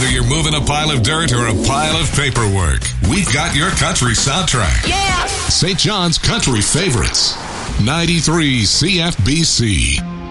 Whether you're moving a pile of dirt or a pile of paperwork, we've got your country soundtrack. Yeah! St. John's Country Favorites. 93 CFBC.